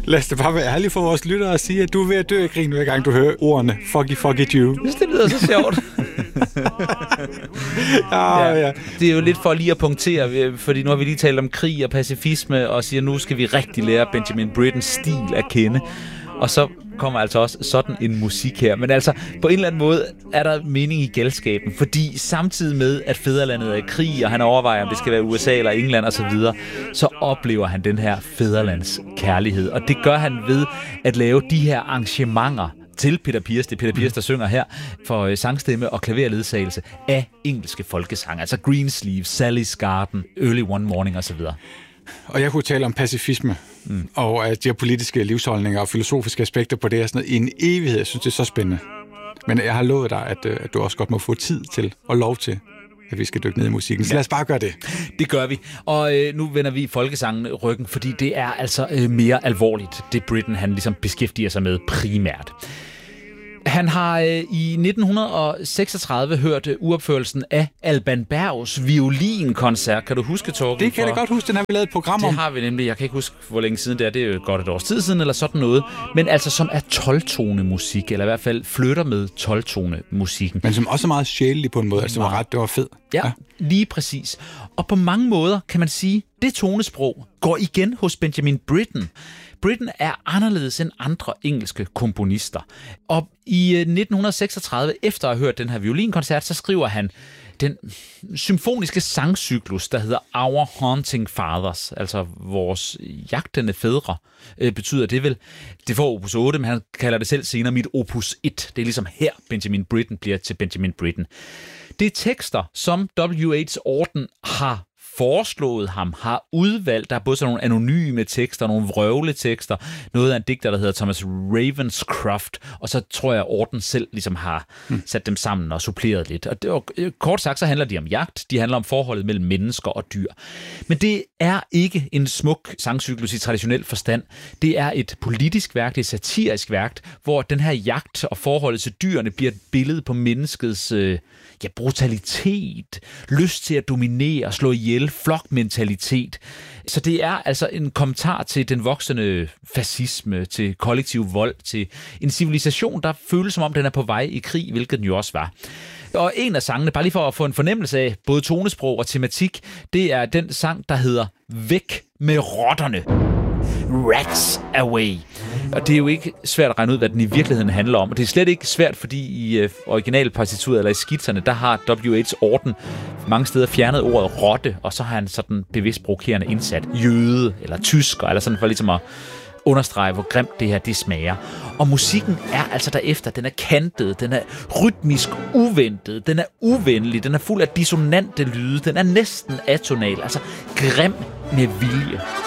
Lad os da bare være ærlig for vores lyttere og sige, at du er ved at dø i grin, hver gang du hører ordene fucky Jew. Det lyder så sjovt. Ja. Det er jo lidt for lige at punktere, fordi nu har vi lige talt om krig og pacifisme, og siger, nu skal vi rigtig lære Benjamin Brittens stil at kende. Og så kommer altså også sådan en musik her. Men altså, på en eller anden måde er der mening i galskaben, fordi samtidig med, at fædrelandet er i krig, og han overvejer, om det skal være USA eller England osv., så oplever han den her fædrelands kærlighed. Og det gør han ved at lave de her arrangementer til Peter Pears. Det er Peter Pears, der synger her for sangstemme og klaverledsagelse af engelske folkesange. Altså Greensleeves, Sally's Garden, Early One Morning osv. Og jeg kunne tale om pacifisme, og de her politiske livsholdninger og filosofiske aspekter på det her sådan noget, i en evighed. Jeg synes, det er så spændende. Men jeg har lovet dig, at du også godt må få tid til og lov til, at vi skal dykke ned i musikken. Så lad os bare gøre det. Det gør vi. Og nu vender vi folkesangen ryggen, fordi det er altså mere alvorligt, det Britten han ligesom beskæftiger sig med primært. Han har i 1936 hørt uopførelsen af Alban Bergs violinkoncert. Kan du huske, Torben? Det kan jeg da godt huske, den har vi lavet et program om. Det har vi nemlig. Jeg kan ikke huske, hvor længe siden det er. Det er jo godt et års tid siden, eller sådan noget. Men altså som er 12-tone musik, eller i hvert fald flytter med 12-tone musikken. Men som også er meget sjælelig på en måde. Altså, det var fed. Ja, lige præcis. Og på mange måder kan man sige, det tonesprog går igen hos Benjamin Britten. Britten er anderledes end andre engelske komponister. Og i 1936, efter at have hørt den her violinkoncert, så skriver han den symfoniske sangcyklus, der hedder Our Haunting Fathers, altså vores jagtende fædre, betyder det vel. Det får opus 8, men han kalder det selv senere mit opus 1. Det er ligesom her, Benjamin Britten bliver til Benjamin Britten. Det er tekster, som W.H. Auden har foreslået ham, har udvalgt. Der er både sådan nogle anonyme tekster, nogle vrøvletekster, noget af en digter, der hedder Thomas Ravenscroft, og så tror jeg, at Auden selv ligesom har sat dem sammen og suppleret lidt. Og det var, kort sagt, så handler de om jagt, de handler om forholdet mellem mennesker og dyr. Men det er ikke en smuk sangcyklus i traditionel forstand. Det er et politisk værk, det er et satirisk værk, hvor den her jagt og forholdet til dyrene bliver et billede på menneskets brutalitet, lyst til at dominere, slå ihjel, flokmentalitet. Så det er altså en kommentar til den voksende fascisme, til kollektiv vold, til en civilisation, der føles som om den er på vej i krig, hvilket den jo også var. Og en af sangene, bare lige for at få en fornemmelse af både tonesprog og tematik, det er den sang, der hedder Væk med rotterne. Rats Away. Og det er jo ikke svært at regne ud, hvad den i virkeligheden handler om. Og det er slet ikke svært, fordi i originalpartituret eller i skitserne, der har W.H. Auden mange steder fjernet ordet rotte, og så har han sådan bevidst provokerende indsat jøde eller tysker, eller sådan for ligesom at understrege, hvor grimt det her det smager. Og musikken er altså derefter, den er kantet, den er rytmisk uventet, den er uvenlig, den er fuld af dissonante lyde, den er næsten atonal, altså grim med vilje.